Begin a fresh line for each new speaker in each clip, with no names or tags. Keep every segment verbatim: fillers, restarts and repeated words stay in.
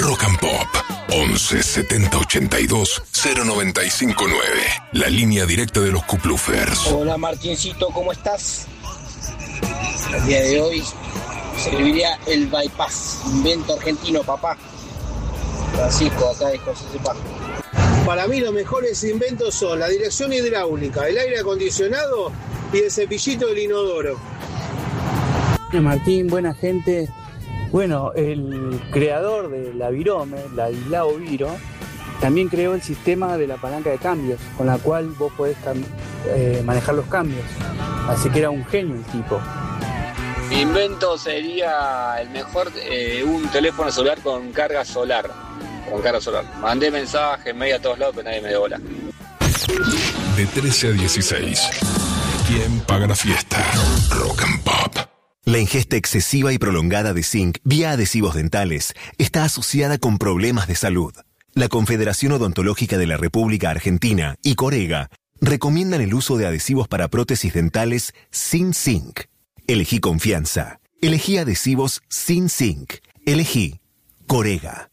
Rock and Pop. once setenta ochenta y dos cero noventa y cinco nueve. La línea directa de los Kuplufers.
Hola Martincito, ¿cómo estás? El día de hoy serviría el bypass, invento argentino, papá. Francisco, acá de José Sepa.
Para mí los mejores inventos son la dirección hidráulica, el aire acondicionado y el cepillito del inodoro.
Martín, buena gente. Bueno, el creador de la Virome, Ladislao Viro, también creó el sistema de la palanca de cambios, con la cual vos podés cam- eh, manejar los cambios. Así que era un genio el tipo.
Mi invento sería el mejor, eh, un teléfono celular con carga solar. Con carga solar. Mandé mensajes, medio a todos lados, pero nadie me dio bola.
De trece a dieciséis. ¿Quién paga la fiesta? Rock and Pop.
La ingesta excesiva y prolongada de zinc vía adhesivos dentales está asociada con problemas de salud. La Confederación Odontológica de la República Argentina y Corega recomiendan el uso de adhesivos para prótesis dentales sin zinc. Elegí confianza. Elegí adhesivos sin zinc. Elegí Corega.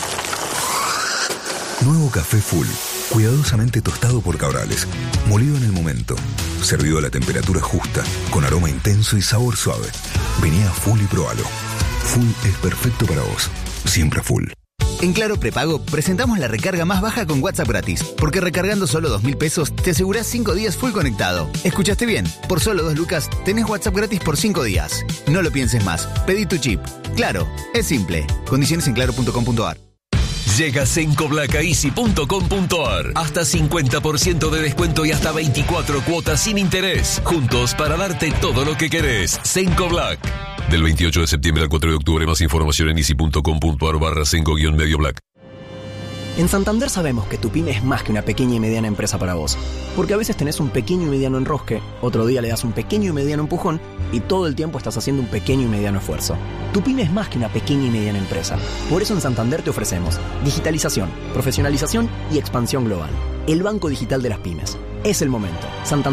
Nuevo café Full, cuidadosamente tostado por Cabrales, molido en el momento, servido a la temperatura justa, con aroma intenso y sabor suave. Vení a Full y probalo. Full es perfecto para vos, siempre Full.
En Claro Prepago presentamos la recarga más baja con WhatsApp gratis, porque recargando solo dos mil pesos te asegurás cinco días full conectado. ¿Escuchaste bien? Por solo dos lucas tenés WhatsApp gratis por cinco días. No lo pienses más, pedí tu chip. Claro, es simple. Condiciones en claro punto com punto a r.
Llega Cenco Black a easy punto com punto a r. Hasta cincuenta por ciento de descuento y hasta veinticuatro cuotas sin interés. Juntos para darte todo lo que querés. Cenco Black. Del veintiocho de septiembre al cuatro de octubre. Más información en easy punto com punto a r barra Cenco guión medio Black.
En Santander sabemos que tu pyme es más que una pequeña y mediana empresa para vos. Porque a veces tenés un pequeño y mediano enrosque, otro día le das un pequeño y mediano empujón y todo el tiempo estás haciendo un pequeño y mediano esfuerzo. Tu pyme es más que una pequeña y mediana empresa. Por eso en Santander te ofrecemos digitalización, profesionalización y expansión global. El banco digital de las pymes. Es el momento. Santander.